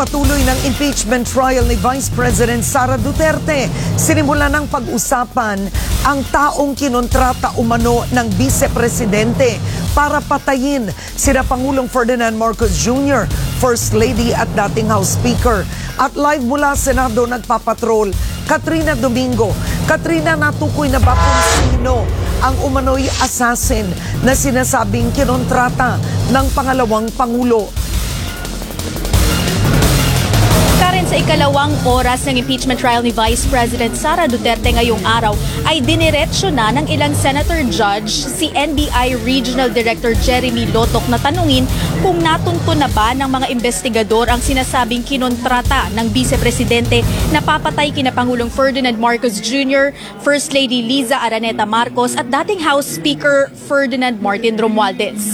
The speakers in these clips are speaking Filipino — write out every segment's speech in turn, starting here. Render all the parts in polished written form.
Patuloy ng impeachment trial ni Vice President Sara Duterte. Sinimula ng pag-usapan ang taong kinontrata umano ng Vice-Presidente para patayin sina Pangulong Ferdinand Marcos Jr., First Lady at dating House Speaker. At live mula Senado nagpapatrol, Katrina Domingo. Katrina, natukoy na ba kung sino ang umano'y assassin na sinasabing kinontrata ng pangalawang Pangulo? Karen, sa ikalawang oras ng impeachment trial ni Vice President Sara Duterte ngayong araw ay diniretso na ng ilang senator judge si NBI Regional Director Jeremy Lotok na tanungin kung natunto na ba ng mga investigador ang sinasabing kinontrata ng Vice-Presidente na papatay kina Pangulong Ferdinand Marcos Jr., First Lady Liza Araneta Marcos at dating House Speaker Ferdinand Martin Romualdez.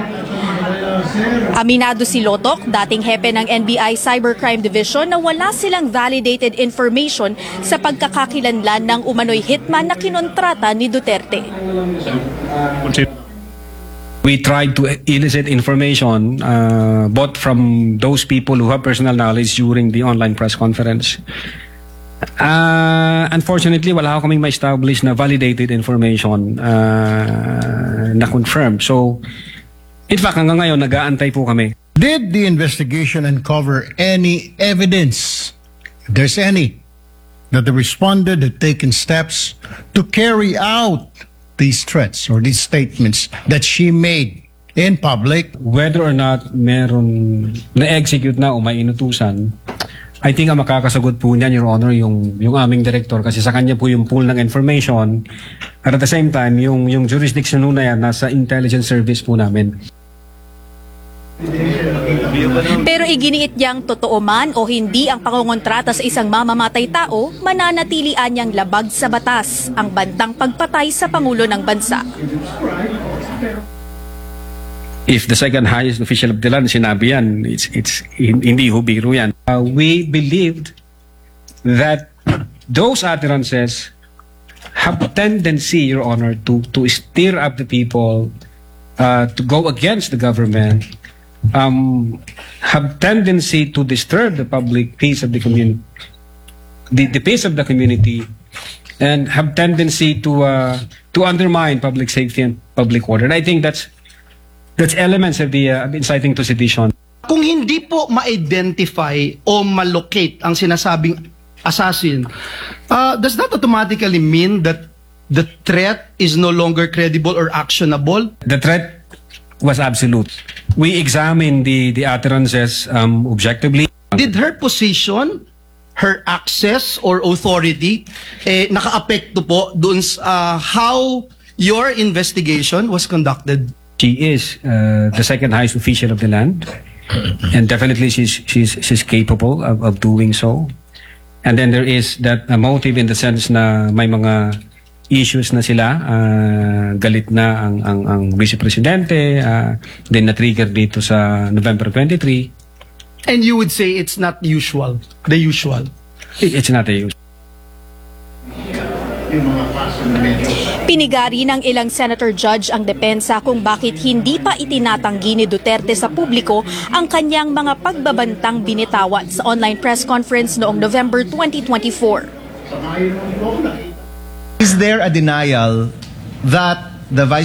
Aminado si Lotok, dating hepe ng NBI Cybercrime Division, na wala silang validated information sa pagkakakilanlan ng umano'y hitman na kinontrata ni Duterte. We tried to elicit information both from those people who have personal knowledge during the online press conference. Unfortunately, wala kaming ma-establish na validated information na confirmed. So, in fact, hanggang ngayon, nag-aantay po kami. Did the investigation uncover any evidence, if there's any, that the respondent had taken steps to carry out these threats or these statements that she made in public? Whether or not meron na-execute na o may inutusan, I think ang makakasagot po niyan, Your Honor, yung aming director, kasi sa kanya po yung pool ng information, at the same time, yung jurisdiction na yan, nasa intelligence service po namin. Pero iginiit niyang totoo man o hindi ang pangongontrata sa isang mamamatay tao, mananatilian niyang labag sa batas ang bantang pagpatay sa Pangulo ng Bansa. If the second highest official of the land sinabi yan, it's hindi ho biro yan. We believed that those utterances have a tendency, Your Honor, to stir up the people, to go against the government, have tendency to disturb the public peace of the community, the peace of the community, and have tendency to undermine public safety and public order. And I think that's elements of the inciting to sedition. Kung hindi po ma-identify o ma-locate ang sinasabing assassin, does that automatically mean that the threat is no longer credible or actionable? The threat was absolute. We examined the utterances objectively. Did her position, her access or authority, naka-apekto po dun sa how your investigation was conducted? She is the second highest official of the land, and definitely she's capable of doing so. And then there is that motive in the sense na may mga issues na sila, galit na ang Vice-Presidente, then na-trigger dito sa November 23. And you would say it's not usual, the usual? It's not the usual. Pinigari ng ilang senator judge ang depensa kung bakit hindi pa itinatanggi ni Duterte sa publiko ang kanyang mga pagbabantang binitawan sa online press conference noong November 2024. Is there a denial that the Vice